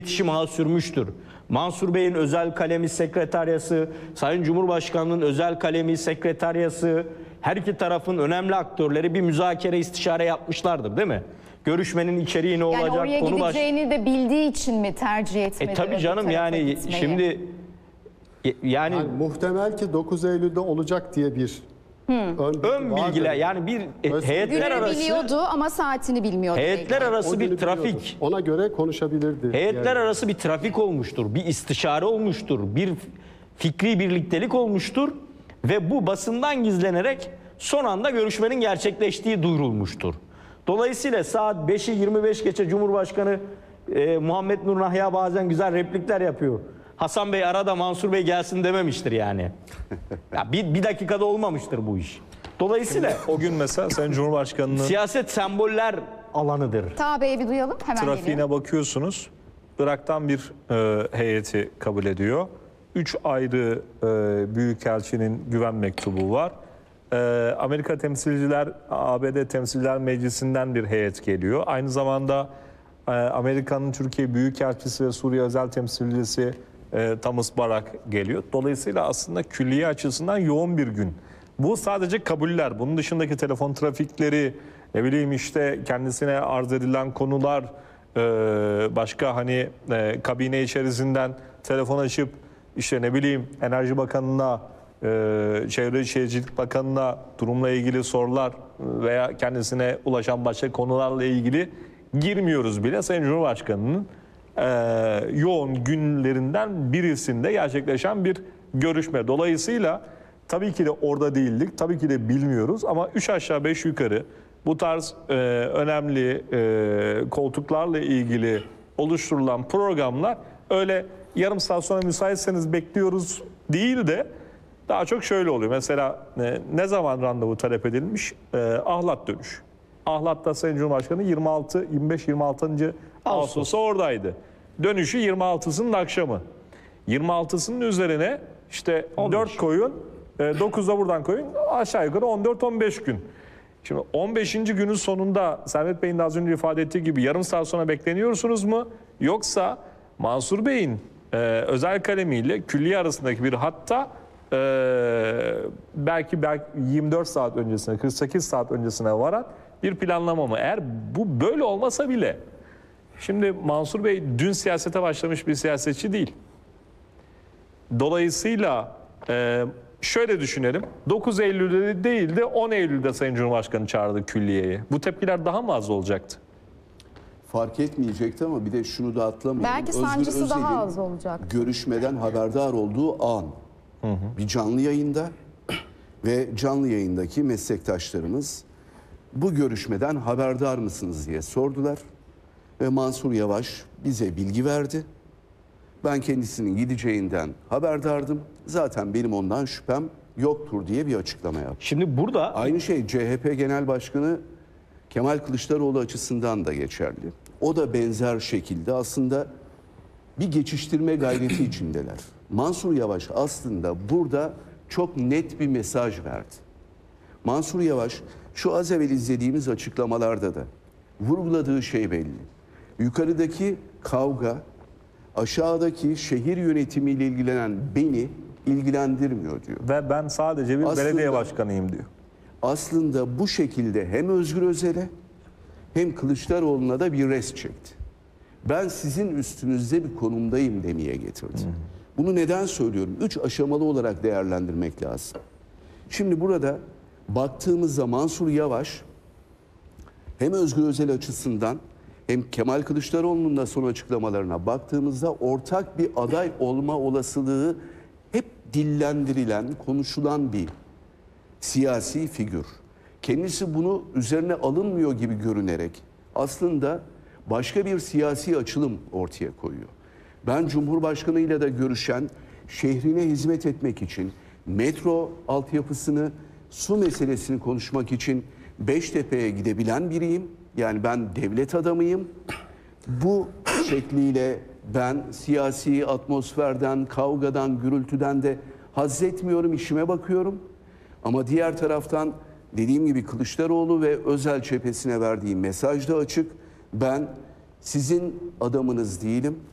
İletişim ağı sürmüştür. Mansur Bey'in özel kalemi sekreteryası, Sayın Cumhurbaşkanı'nın özel kalemi sekreteryası, her iki tarafın önemli aktörleri bir müzakere istişare yapmışlardır değil mi? Görüşmenin içeriği ne olacak? Yani oraya konu gideceğini de bildiği için mi tercih etmedi? tabii canım yani şimdi yani muhtemel ki 9 Eylül'de olacak diye bir ön bilgiler yani bir heyetler Günü arası biliyordu ama saatini bilmiyordu. heyetler belki. arası O bir günü trafik. biliyordu. Ona göre konuşabilirdi. Heyetler arası bir trafik olmuştur, bir istişare olmuştur, bir fikri birliktelik olmuştur ve bu basından gizlenerek son anda görüşmenin gerçekleştiği duyurulmuştur. Dolayısıyla saat 5'i 25 geçe Cumhurbaşkanı Muhammed Nur Nahya bazen güzel replikler yapıyor. Hasan Bey arada Mansur Bey gelsin dememiştir yani. Ya bir dakikada olmamıştır bu iş. Dolayısıyla O gün mesela Sayın Cumhurbaşkanı'nın siyaset semboller alanıdır. Ta Bey'e bir duyalım. Hemen trafiğine geliyor. bakıyorsunuz. Irak'tan bir heyeti kabul ediyor. 3 ayrı büyükelçinin güven mektubu var. Amerika Temsilciler, ABD Temsilciler Meclisi'nden bir heyet geliyor. Aynı zamanda Amerika'nın Türkiye Büyükelçisi ve Suriye Özel Temsilcisi Thomas Barak geliyor. Dolayısıyla aslında külliye açısından yoğun bir gün. Bu sadece kabuller. Bunun dışındaki telefon trafikleri, ne bileyim işte kendisine arz edilen konular, başka hani kabine içerisinden telefon açıp işte ne bileyim Enerji Bakanı'na, Çevre Şehircilik Bakanı'na durumla ilgili sorular veya kendisine ulaşan başka konularla ilgili girmiyoruz bile. Sayın Cumhurbaşkanı'nın yoğun günlerinden birisinde gerçekleşen bir görüşme. Dolayısıyla tabii ki de orada değildik, tabii ki de bilmiyoruz ama 3 aşağı 5 yukarı bu tarz önemli koltuklarla ilgili oluşturulan programlar öyle yarım saat sonra müsaitseniz bekliyoruz değil de daha çok şöyle oluyor. Mesela ne zaman randevu talep edilmiş? Ahlat dönüş. Ahlat'ta Sayın Cumhurbaşkanı 25-26. Ağustos'ta oradaydı. Dönüşü 26'sının akşamı. 26'sının üzerine işte 4 koyun, 9'da buradan koyun, aşağı yukarı 14-15 gün. Şimdi 15. günün sonunda Servet Bey'in de az önce ifade ettiği gibi yarım saat sonra bekleniyorsunuz mu? Yoksa Mansur Bey'in özel kalemiyle külliye arasındaki bir hatta belki 24 saat öncesine, 48 saat öncesine varan bir planlama mı? Eğer bu böyle olmasa bile, şimdi Mansur Bey dün siyasete başlamış bir siyasetçi değil. Dolayısıyla şöyle düşünelim. 9 Eylül'de değil de 10 Eylül'de Sayın Cumhurbaşkanı çağırdı külliyeye. Bu tepkiler daha mı az olacaktı? Fark etmeyecekti ama bir de şunu da atlamayalım. Belki Özgür sancısı daha Özel'in az olacak. görüşmeden haberdar olduğu an. Bir canlı yayında ve canlı yayındaki meslektaşlarımız bu görüşmeden haberdar mısınız diye sordular. Ve Mansur Yavaş bize bilgi verdi. Ben kendisinin gideceğinden haberdardım. Zaten benim ondan şüphem yoktur diye bir açıklama yaptı. Şimdi burada Aynı şey CHP Genel Başkanı Kemal Kılıçdaroğlu açısından da geçerli. O da benzer şekilde aslında bir geçiştirme gayreti içindeler. Mansur Yavaş aslında burada çok net bir mesaj verdi. Mansur Yavaş şu az evvel izlediğimiz açıklamalarda da vurguladığı şey belli. Yukarıdaki kavga, aşağıdaki şehir yönetimiyle ilgilenen beni ilgilendirmiyor diyor. Ve ben sadece bir Aslında- belediye başkanıyım diyor. Aslında bu şekilde hem Özgür Özel'e hem Kılıçdaroğlu'na da bir res çekti. Ben sizin üstünüzde bir konumdayım demeye getirdi. Bunu neden söylüyorum? 3 aşamalı olarak değerlendirmek lazım. Şimdi burada baktığımızda Mansur Yavaş hem Özgür Özel açısından hem Kemal Kılıçdaroğlu'nun da son açıklamalarına baktığımızda ortak bir aday olma olasılığı hep dillendirilen, konuşulan bir siyasi figür. Kendisi bunu üzerine alınmıyor gibi görünerek aslında başka bir siyasi açılım ortaya koyuyor. Ben Cumhurbaşkanıyla da görüşen, şehrine hizmet etmek için, metro altyapısını, su meselesini konuşmak için Beştepe'ye gidebilen biriyim. Yani ben devlet adamıyım. Bu şekliyle ben siyasi atmosferden, kavgadan, gürültüden de haz etmiyorum, işime bakıyorum. Ama diğer taraftan dediğim gibi Kılıçdaroğlu ve Özel cephesine verdiği mesaj da açık. Ben sizin adamınız değilim.